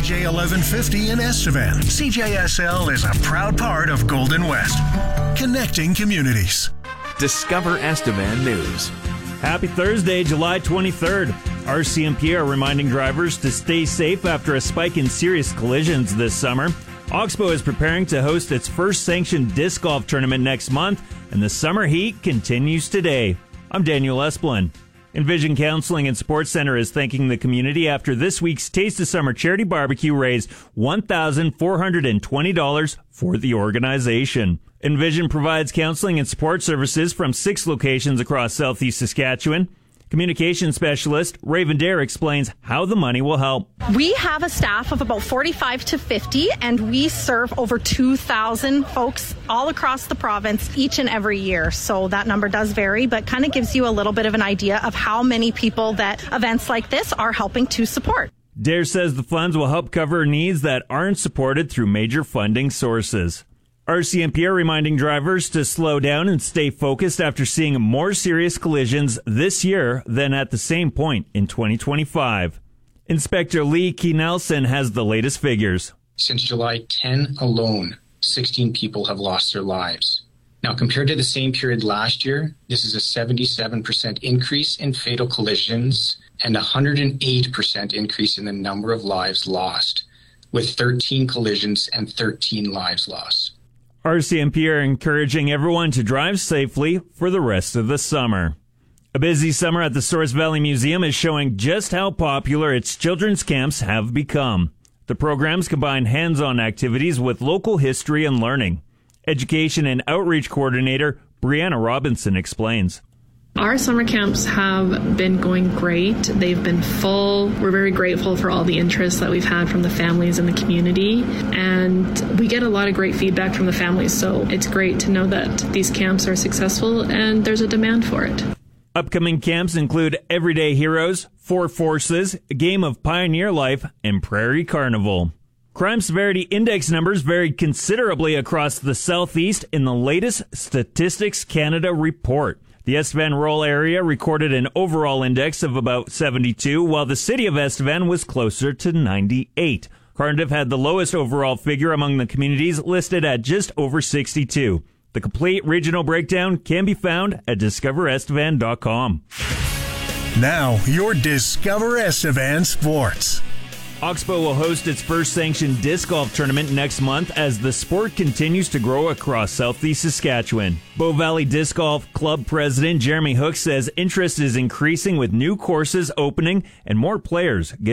CJ 1150 in Estevan. CJSL is a proud part of Golden West, connecting communities. Discover Estevan News. Happy Thursday, July 23rd. RCMP are reminding drivers to stay safe after a spike in serious collisions this summer. Oxbow is preparing to host its first sanctioned disc golf tournament next month, and the summer heat continues today. I'm Daniel Esplin. Envision Counseling and Sports Center is thanking the community after this week's Taste of Summer charity barbecue raised $1,420 for the organization. Envision provides counseling and support services from 6 locations across southeast Saskatchewan. Communication specialist Raven Dare explains how the money will help. We have a staff of about 45 to 50, and we serve over 2,000 folks all across the province each and every year. So that number does vary, but kind of gives you a little bit of an idea of how many people that events like this are helping to support. Dare says the funds will help cover needs that aren't supported through major funding sources. RCMP are reminding drivers to slow down and stay focused after seeing more serious collisions this year than at the same point in 2025. Inspector Lee Key Nelson has the latest figures. Since July 10 alone, 16 people have lost their lives. Now, compared to the same period last year, this is a 77% increase in fatal collisions and a 108% increase in the number of lives lost, with 13 collisions and 13 lives lost. RCMP are encouraging everyone to drive safely for the rest of the summer. A busy summer at the Source Valley Museum is showing just how popular its children's camps have become. The programs combine hands-on activities with local history and learning. Education and Outreach Coordinator Brianna Robinson explains. Our summer camps have been going great. They've been full. We're very grateful for all the interest that we've had from the families in the community. And we get a lot of great feedback from the families. So it's great to know that these camps are successful and there's a demand for it. Upcoming camps include Everyday Heroes, 4 Forces, a game of Pioneer Life, and Prairie Carnival. Crime severity index numbers varied considerably across the southeast in the latest Statistics Canada report. The Estevan rural area recorded an overall index of about 72, while the city of Estevan was closer to 98. Cardiff had the lowest overall figure among the communities, listed at just over 62. The complete regional breakdown can be found at discoverestevan.com. Now, your Discover Estevan Sports. Oxbow will host its first sanctioned disc golf tournament next month as the sport continues to grow across southeast Saskatchewan. Bow Valley Disc Golf Club President Jeremy Hook says interest is increasing with new courses opening and more players getting